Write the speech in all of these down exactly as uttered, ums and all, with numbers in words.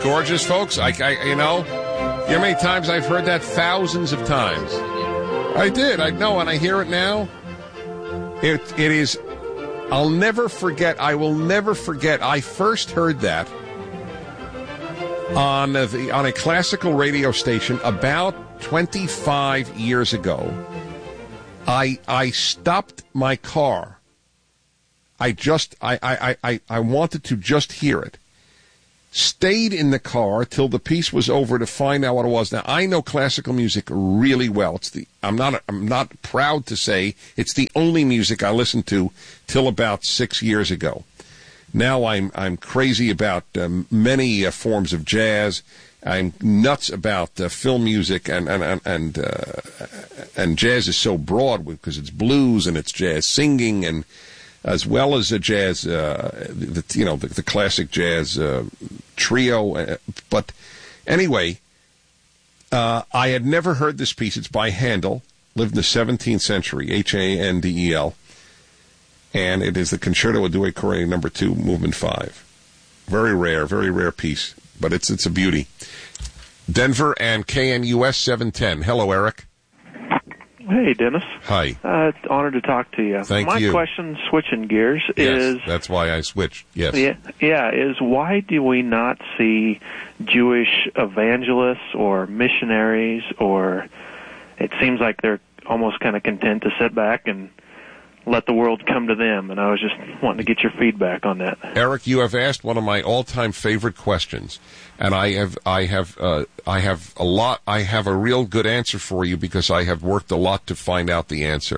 gorgeous, folks? I, I, you know, you know how many times I've heard that? Thousands of times. I did. I know, and I hear it now. It, it is. I'll never forget. I will never forget. I first heard that on the on a classical radio station about twenty-five years ago. I I stopped my car. I just I I I I wanted to just hear it. Stayed in the car till the piece was over to find out what it was. Now I know classical music really well. It's the I'm not I'm not proud to say it's the only music I listened to till about six years ago. Now I'm I'm crazy about um, many uh, forms of jazz. I'm nuts about uh, film music, and and and and, uh, and jazz is so broad because it's blues and it's jazz singing, and as well as a jazz, uh, the, you know, the, the classic jazz uh, trio. Uh, but anyway, uh, I had never heard this piece. It's by Handel, lived in the seventeenth century, H A N D E L, and it is the Concerto a Due Corredi number two, movement five. Very rare, very rare piece, but it's it's a beauty. Denver and K N U S seven ten. Hello, Eric. Hey, Dennis. Hi. Uh, honored to talk to you. Thank My you. My question, switching gears, yes, is... that's why I switched, yes. Yeah, yeah, is why do we not see Jewish evangelists or missionaries, or it seems like they're almost kind of content to sit back and let the world come to them, and I was just wanting to get your feedback on that. Eric, you have asked one of my all-time favorite questions, and I have, I have, uh, I have a lot. I have a real good answer for you because I have worked a lot to find out the answer.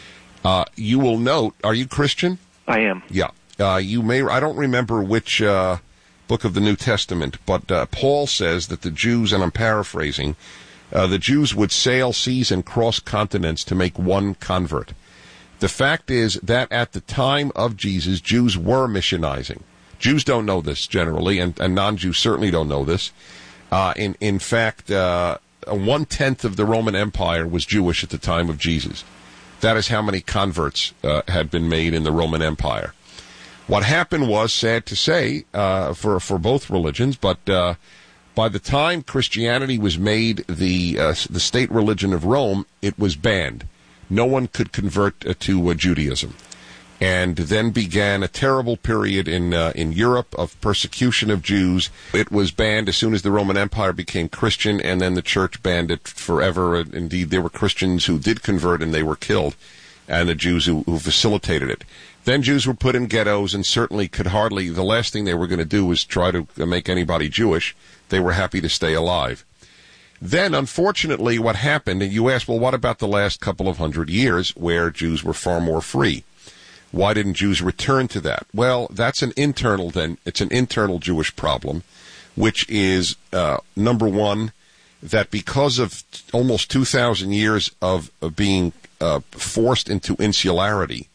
Uh, you will note. Are you Christian? I am. Yeah. Uh, you may. I don't remember which uh, book of the New Testament, but uh, Paul says that the Jews, and I'm paraphrasing, uh, the Jews would sail seas and cross continents to make one convert. The fact is that at the time of Jesus, Jews were missionizing. Jews don't know this generally, and, and non-Jews certainly don't know this. Uh, in, in fact, uh, one-tenth of the Roman Empire was Jewish at the time of Jesus. That is how many converts uh, had been made in the Roman Empire. What happened was, sad to say, uh, for, for both religions, but uh, by the time Christianity was made the, uh, the state religion of Rome, it was banned. No one could convert uh, to uh, Judaism. And then began a terrible period in uh, in Europe of persecution of Jews. It was banned as soon as the Roman Empire became Christian, and then the church banned it forever. Indeed, there were Christians who did convert, and they were killed, and the Jews who, who facilitated it. Then Jews were put in ghettos, and certainly could hardly, the last thing they were going to do was try to make anybody Jewish. They were happy to stay alive. Then, unfortunately, what happened, and you ask, well, what about the last couple of hundred years where Jews were far more free? Why didn't Jews return to that? Well, that's an internal, then, it's an internal Jewish problem, which is, uh, number one, that because of t- almost two thousand years of, of being uh, forced into insularity,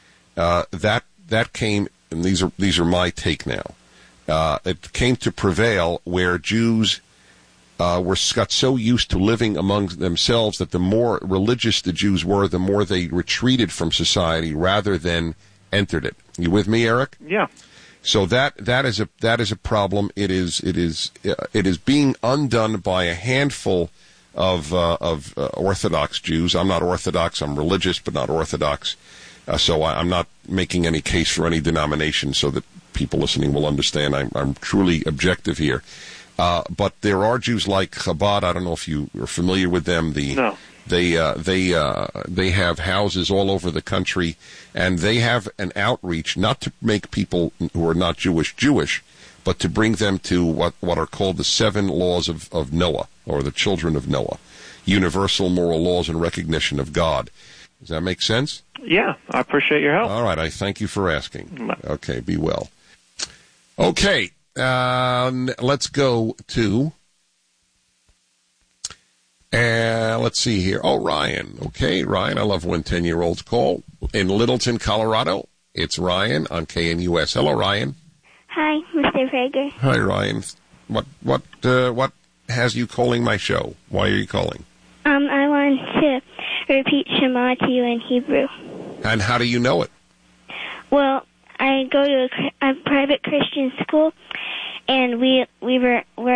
uh, that that came, and these are these are my take now, uh, it came to prevail where Jews Uh, were got so used to living among themselves that the more religious the Jews were, the more they retreated from society rather than entered it. You with me, Eric? Yeah. So that that is a that is a problem. It is it is uh, it is being undone by a handful of uh, of uh, Orthodox Jews. I'm not Orthodox. I'm religious, but not Orthodox. Uh, so I, I'm not making any case for any denomination, so that people listening will understand. I'm, I'm truly objective here. Uh, but there are Jews like Chabad. I don't know if you are familiar with them. The, no. They uh, they uh, they have houses all over the country, and they have an outreach not to make people who are not Jewish Jewish, but to bring them to what, what are called the seven laws of, of Noah, or the children of Noah, universal moral laws and recognition of God. Does that make sense? Yeah, I appreciate your help. All right, I thank you for asking. Okay, be well. Okay. Uh, let's go to, uh, let's see here. Oh, Ryan. Okay, Ryan, I love when ten-year-olds call. In Littleton, Colorado, it's Ryan on K N U S. Hello, Ryan. Hi, Mister Prager. Hi, Ryan. What what uh, what has you calling my show? Why are you calling? Um, I want to repeat Shema to you in Hebrew. And how do you know it? Well, I go to a, a private Christian school, and we we were, were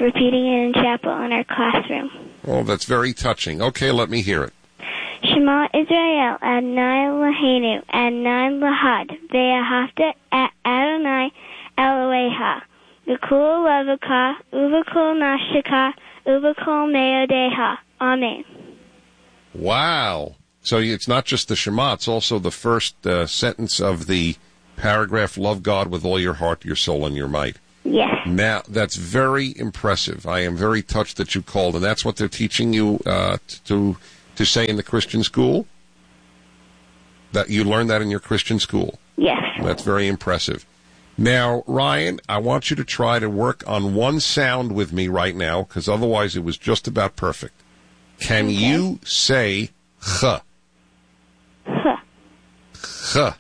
repeating it in chapel in our classroom. Oh, that's very touching. Okay, let me hear it. Shema Israel, Adonai Eloheinu, Adonai Lahad, Ve'ahavta Adonai Elohecha, V'kol levacha, uv'kol nafshecha, uv'kol meodeha. Amen. Wow. So it's not just the Shema, it's also the first uh, sentence of the paragraph, love God with all your heart, your soul, and your might. Yes. Now, that's very impressive. I am very touched that you called, and that's what they're teaching you uh, to to say in the Christian school? That you learned that in your Christian school? Yes. That's very impressive. Now, Ryan, I want you to try to work on one sound with me right now, because otherwise it was just about perfect. Can okay. you say ch? H. Ch.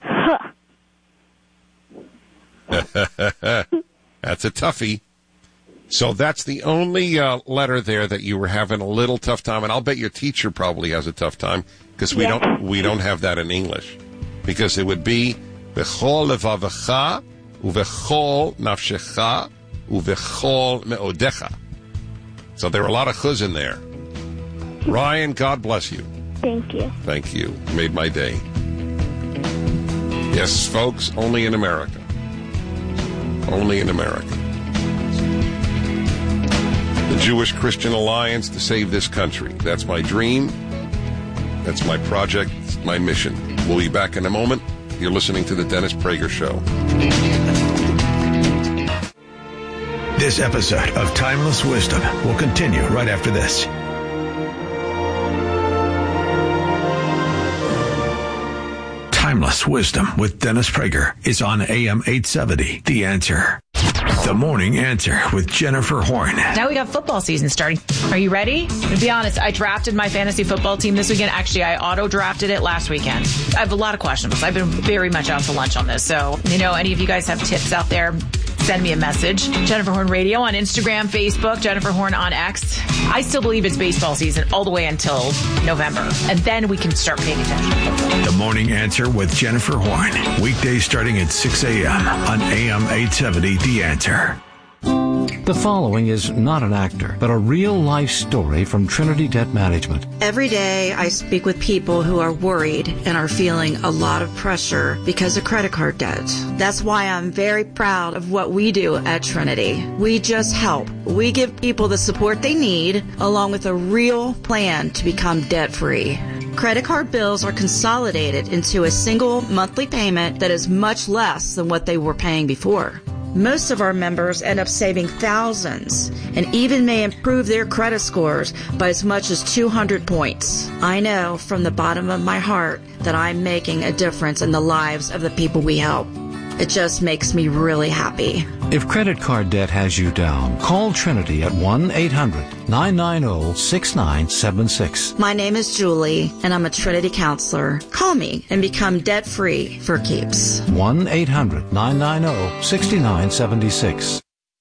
That's a toughie. So that's the only uh, letter there that you were having a little tough time, and I'll bet your teacher probably has a tough time because we yeah. don't we don't have that in English, because it would be v'chol levavecha uv'chol nafshecha uv'chol meodecha. So there are a lot of chuz in there. Ryan, God bless you. Thank you. Thank you. You made my day. Yes, folks, only in America. Only in America. The Jewish Christian Alliance to save this country. That's my dream. That's my project. It's my mission. We'll be back in a moment. You're listening to the Dennis Prager Show. This episode of Timeless Wisdom will continue right after this. Timeless Wisdom with Dennis Prager is on A M eight seventy. The Answer. The Morning Answer with Jennifer Horn. Now we got football season starting. Are you ready? To be honest, I drafted my fantasy football team this weekend. Actually, I auto-drafted it last weekend. I have a lot of questions. I've been very much out to lunch on this. So, you know, any of you guys have tips out there, send me a message. Jennifer Horn Radio on Instagram, Facebook, Jennifer Horn on X. I still believe it's baseball season all the way until November. And then we can start paying attention. The Morning Answer with Jennifer Horn. Weekdays starting at six a.m. on A M eight seventy. The Answer. The following is not an actor, but a real-life story from Trinity Debt Management. Every day I speak with people who are worried and are feeling a lot of pressure because of credit card debt. That's why I'm very proud of what we do at Trinity. We just help. We give people the support they need, along with a real plan to become debt-free. Credit card bills are consolidated into a single monthly payment that is much less than what they were paying before. Most of our members end up saving thousands and even may improve their credit scores by as much as two hundred points. I know from the bottom of my heart that I'm making a difference in the lives of the people we help. It just makes me really happy. If credit card debt has you down, call Trinity at one eight hundred nine nine zero six nine seven six. My name is Julie, and I'm a Trinity counselor. Call me and become debt-free for keeps. one eight hundred nine nine zero six nine seven six.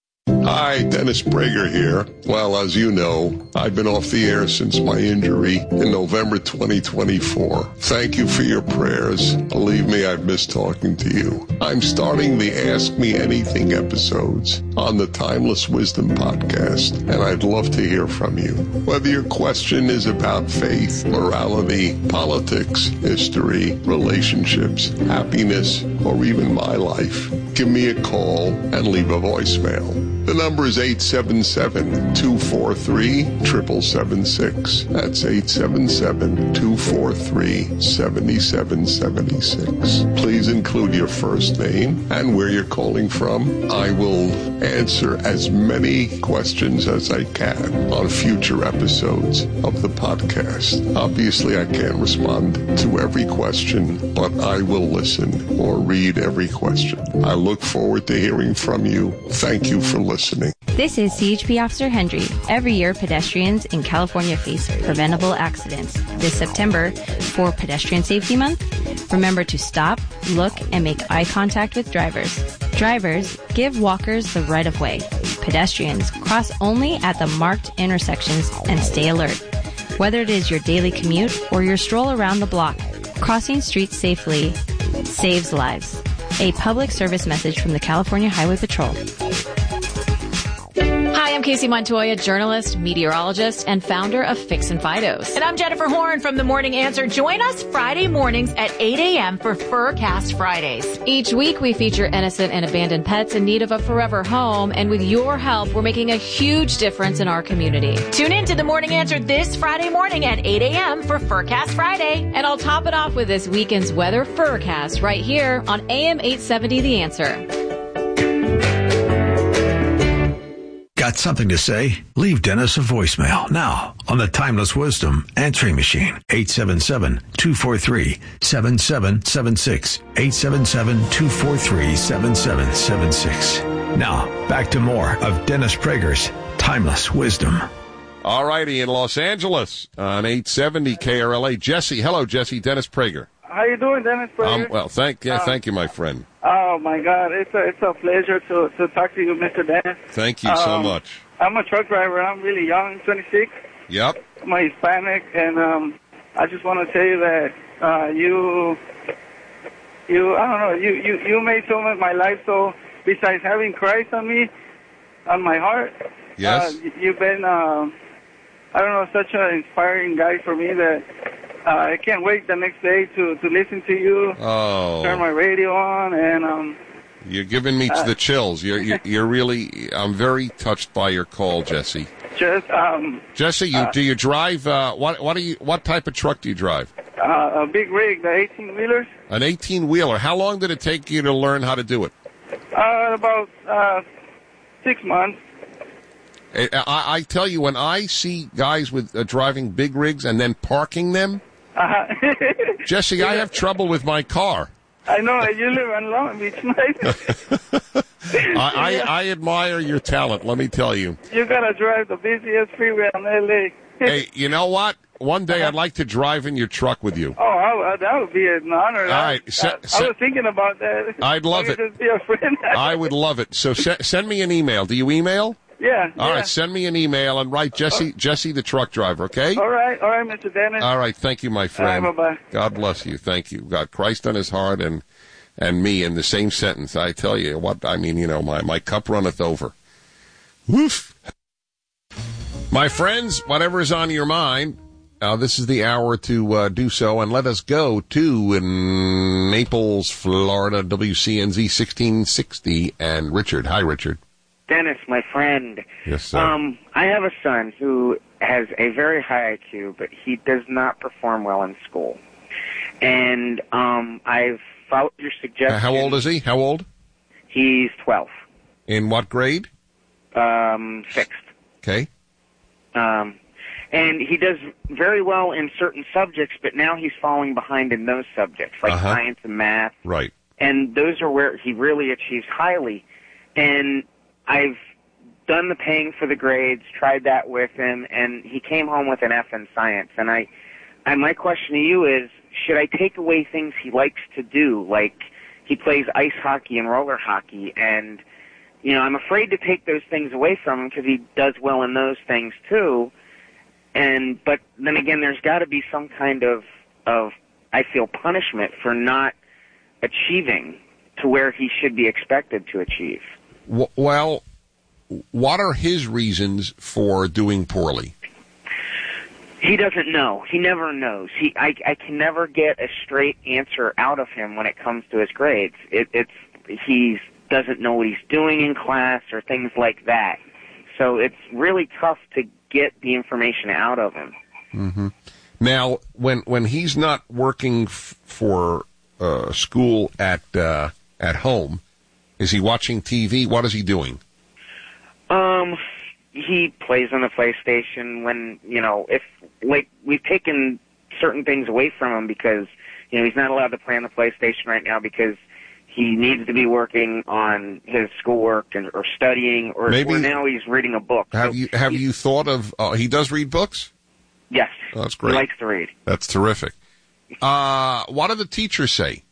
Hi, Dennis Prager here. Well, as you know, I've been off the air since my injury in November twenty twenty-four. Thank you for your prayers. Believe me, I've missed talking to you. I'm starting the Ask Me Anything episodes on the Timeless Wisdom podcast, and I'd love to hear from you. Whether your question is about faith, morality, politics, history, relationships, happiness, or even my life, give me a call and leave a voicemail. The number is eight seven seven, two four three, seven seven seven six. That's eight seven seven, two four three, seven seven seven six. Please include your first name and where you're calling from. I will answer as many questions as I can on future episodes of the podcast. Obviously, I can't respond to every question, but I will listen or read every question. I look forward to hearing from you. Thank you for listening. This is C H P Officer Hendry. Every year, pedestrians in California face preventable accidents. This September, for Pedestrian Safety Month, remember to stop, look, and make eye contact with drivers. Drivers, give walkers the right of way. Pedestrians, cross only at the marked intersections and stay alert. Whether it is your daily commute or your stroll around the block, crossing streets safely saves lives. A public service message from the California Highway Patrol. Hi, I'm I'm Casey Montoya, journalist, meteorologist, and founder of Fix and Fidos. And I'm Jennifer Horn from The Morning Answer. Join us Friday mornings at eight a.m. for Furcast Fridays. Each week, we feature innocent and abandoned pets in need of a forever home. And with your help, we're making a huge difference in our community. Tune in to The Morning Answer this Friday morning at eight a.m. for Furcast Friday. And I'll top it off with this weekend's weather Furcast right here on A M eight seventy The Answer. Got something to say? Leave Dennis a voicemail now on the Timeless Wisdom answering machine. eight seven seven, two four three, seven seven seven six. eight seven seven, two four three, seven seven seven six. Now, back to more of Dennis Prager's Timeless Wisdom. All righty, in Los Angeles on eight seventy K R L A. Jesse. Hello, Jesse. Dennis Prager. How you doing, Dennis Prager? Um, well, thank yeah, um, thank you, my friend. Oh, my God. It's a, it's a pleasure to, to talk to you, Mister Dennis. Thank you so um, much. I'm a truck driver. I'm really young, twenty-six. Yep. I'm a Hispanic, and um, I just want to tell you that uh, you, you, I don't know, you, you, you made so much of my life. So besides having Christ on me, on my heart, yes, uh, you've been, uh, I don't know, such an inspiring guy for me that uh, I can't wait the next day to, to listen to you. Oh. Turn my radio on, and um. You're giving me uh, the chills. You're, you're you're really. I'm very touched by your call, Jesse. Just um. Jesse, you uh, do you drive? Uh, what what do you? What type of truck do you drive? Uh, a big rig, the eighteen wheelers. An eighteen wheeler. How long did it take you to learn how to do it? Uh, about uh, six months. I, I, I tell you, when I see guys with uh, driving big rigs and then parking them, uh-huh. Jesse, yeah. I have trouble with my car. I know, you live on Long Beach, right? I, I, I admire your talent, let me tell you. You gotta drive the busiest freeway in L A. Hey, you know what? One day I'd like to drive in your truck with you. Oh, I, that would be an honor. All right. I, Se- I, se- I was thinking about that. I'd love I it. Just be a friend. I would love it. So se- send me an email. Do you email? Yeah. All yeah. right, send me an email and write Jesse, Jesse the truck driver, okay? All right, all right, Mister Dennis. All right, thank you, my friend. All right, bye-bye. God bless you. Thank you. Got Christ on his heart and and me in the same sentence. I tell you what, I mean, you know, my, my cup runneth over. Woof. My friends, whatever is on your mind, uh, this is the hour to uh, do so, and let us go to in Naples, Florida, W C N Z sixteen sixty, and Richard. Hi, Richard. Dennis, my friend. Yes, sir. Um, I have a son who has a very high I Q, but he does not perform well in school. And um, I've followed your suggestion. Uh, how old is he? How old? He's twelve. In what grade? Um, sixth. Okay. Um, and he does very well in certain subjects, but now he's falling behind in those subjects, like uh-huh. science and math. Right. And those are where he really achieves highly. And I've done the paying for the grades, tried that with him, and he came home with an F in science. And I, I my question to you is, should I take away things he likes to do, like he plays ice hockey and roller hockey, and, you know, I'm afraid to take those things away from him because he does well in those things too. And, but then again, there's got to be some kind of, of, I feel, punishment for not achieving to where he should be expected to achieve. Well, what are his reasons for doing poorly? He doesn't know. He never knows. He, I, I can never get a straight answer out of him when it comes to his grades. It, it's he doesn't know what he's doing in class or things like that. So it's really tough to get the information out of him. Mm-hmm. Now, when when he's not working f- for uh, school at uh, at home, is he watching T V? What is he doing? Um, he plays on the PlayStation when, you know, if, like, we've taken certain things away from him because, you know, he's not allowed to play on the PlayStation right now because he needs to be working on his schoolwork and, or studying, or, Maybe, or now he's reading a book. Have so you have he, you thought of, uh, he does read books? Yes. Oh, that's great. He likes to read. That's terrific. Uh, what do the teachers say?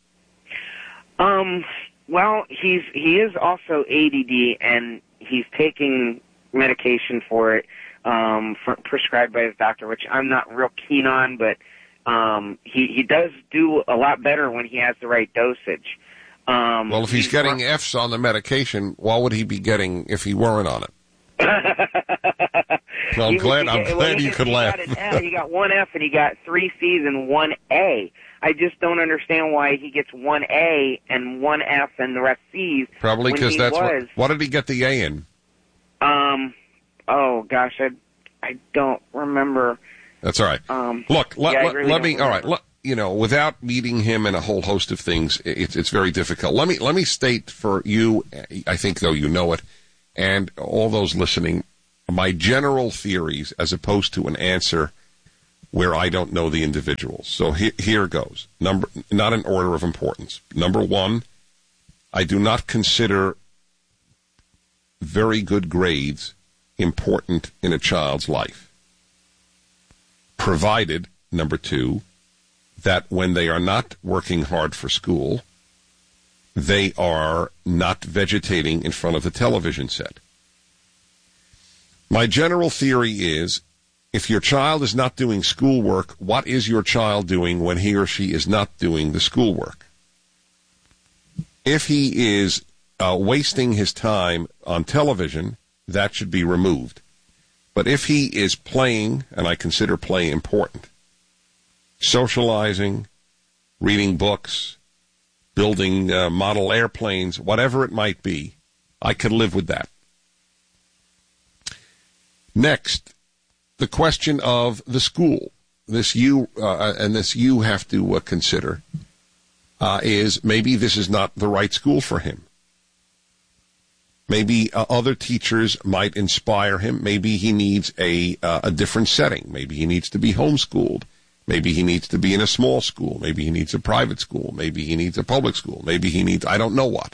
Um, well, he's, he is also A D D, and he's taking medication for it, um, for, prescribed by his doctor, which I'm not real keen on, but, um, he, he does do a lot better when he has the right dosage. Um, Well, if he's, he's getting more, F's on the medication, what would he be getting if he weren't on it? Well, I'm He- glad, he- I'm well, glad he you just- could he laugh. Got an F, he got one F and he got three C's and one A. I just don't understand why he gets one A and one F and the rest C's. Probably when because he that's was, what. What did he get the A in? Um, oh gosh, I I don't remember. That's all right. Um, Look, let, yeah, I let, really let don't me. All right, remember. let, you know, without meeting him and a whole host of things, it's it's very difficult. Let me let me state for you. I think though you know it, and all those listening, my general theories as opposed to an answer where I don't know the individuals. So here, here goes. Number, not in order of importance. Number one, I do not consider very good grades important in a child's life, provided, number two, that when they are not working hard for school, they are not vegetating in front of the television set. My general theory is, if your child is not doing schoolwork, what is your child doing when he or she is not doing the schoolwork? If he is uh, wasting his time on television, that should be removed. But if he is playing, and I consider play important, socializing, reading books, building uh, model airplanes, whatever it might be, I could live with that. Next, the question of the school. This you uh, and this you have to uh, consider uh, is maybe this is not the right school for him. Maybe uh, other teachers might inspire him. Maybe he needs a uh, a different setting. Maybe he needs to be homeschooled. Maybe he needs to be in a small school. Maybe he needs a private school. Maybe he needs a public school. Maybe he needs, I don't know what.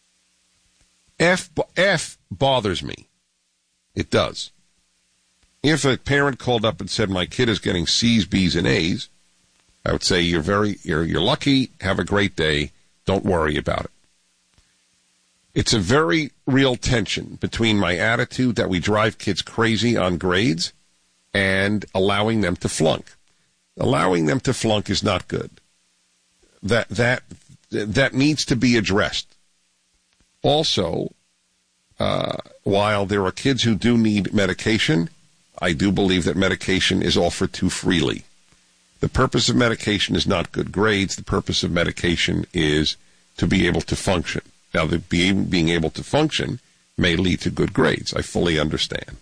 F, F bothers me. It does. If a parent called up and said, my kid is getting C's, B's, and A's, I would say, you're very, you're, you're lucky, have a great day, don't worry about it. It's a very real tension between my attitude that we drive kids crazy on grades and allowing them to flunk. Allowing them to flunk is not good. That, that, that needs to be addressed. Also, uh, while there are kids who do need medication, I do believe that medication is offered too freely. The purpose of medication is not good grades. The purpose of medication is to be able to function. Now, the being, being able to function may lead to good grades. I fully understand.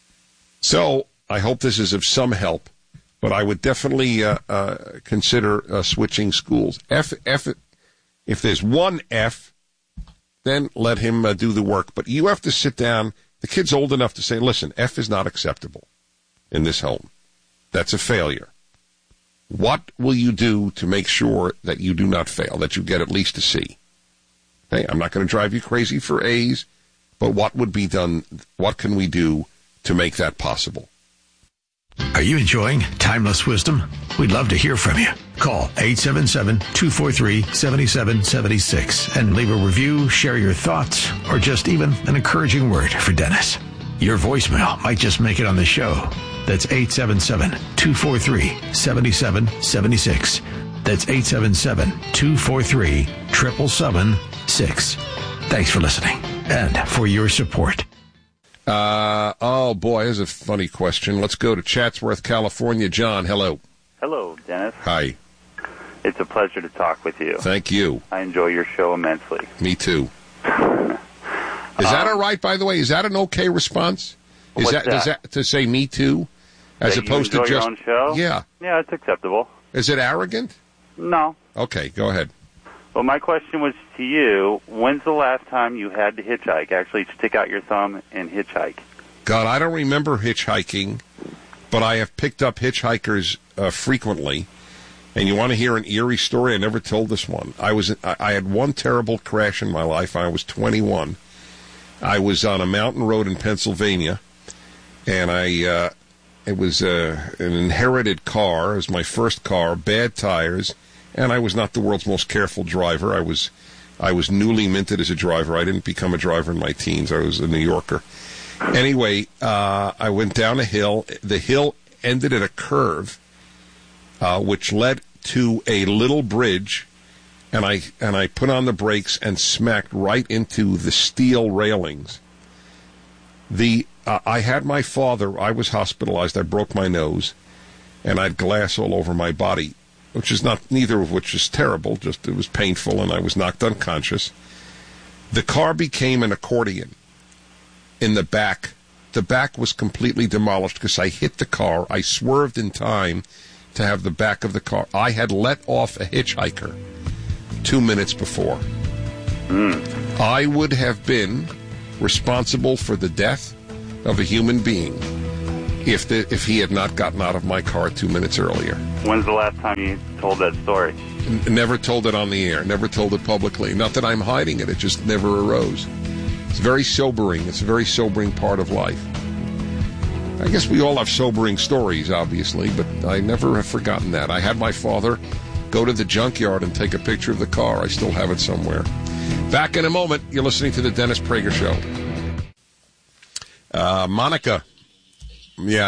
So, I hope this is of some help, but I would definitely uh, uh, consider uh, switching schools. F, F, if there's one F, then let him uh, do the work. But you have to sit down. The kid's old enough to say, listen, F is not acceptable in this home. That's a failure. What will you do to make sure that you do not fail, that you get at least a C? Hey, I'm not going to drive you crazy for A's, but what would be done, what can we do to make that possible? Are you enjoying Timeless Wisdom? We'd love to hear from you. Call eight seven seven, two four three, seven seven seven six and leave a review, share your thoughts, or just even an encouraging word for Dennis. Your voicemail might just make it on the show. That's eight seven seven, two four three, seven seven seven six. That's eight seven seven, two four three, seven seven seven six. Thanks for listening and for your support. Uh, oh, boy, here's a funny question. Let's go to Chatsworth, California. John, hello. Hello, Dennis. Hi. It's a pleasure to talk with you. Thank you. I enjoy your show immensely. Me too. Is that all right, by the way? Is that an okay response? Is What's that, Does that? that to say me too? As That opposed you enjoy to just... your own show? Yeah. Yeah, it's acceptable. Is it arrogant? No. Okay, go ahead. Well, my question was to you, when's the last time you had to hitchhike, actually stick out your thumb and hitchhike? God, I don't remember hitchhiking, but I have picked up hitchhikers uh, frequently. And you want to hear an eerie story? I never told this one. I was I, I had one terrible crash in my life. I was twenty-one. I was on a mountain road in Pennsylvania, and I uh, it was uh, an inherited car. It was my first car, bad tires, and I was not the world's most careful driver. I was I was newly minted as a driver. I didn't become a driver in my teens. I was a New Yorker. Anyway, uh, I went down a hill. The hill ended at a curve, uh, which led to a little bridge, and I and I put on the brakes and smacked right into the steel railings. The uh, I had my father, I was hospitalized, I broke my nose, and I had glass all over my body, which is not, neither of which is terrible, just it was painful, and I was knocked unconscious. The car became an accordion in the back. The back was completely demolished because I hit the car. I swerved in time to have the back of the car. I had let off a hitchhiker two minutes before. Mm. I would have been responsible for the death of a human being if the, if he had not gotten out of my car two minutes earlier. When's the last time you told that story? N- never told it on the air. Never told it publicly. Not that I'm hiding it. It just never arose. It's very sobering. It's a very sobering part of life. I guess we all have sobering stories, obviously, but I never have forgotten that. I had my father go to the junkyard and take a picture of the car. I still have it somewhere. Back in a moment. You're listening to the Dennis Prager Show. Uh, Monica. Yeah.